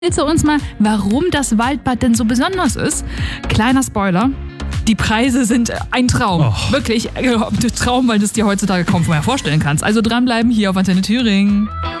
Erzähl uns mal, warum das Waldbad denn so besonders ist. Kleiner Spoiler, die Preise sind ein Traum. Och. Wirklich, Traum, weil du es dir heutzutage kaum vorher vorstellen kannst. Also dranbleiben hier auf Antenne Thüringen.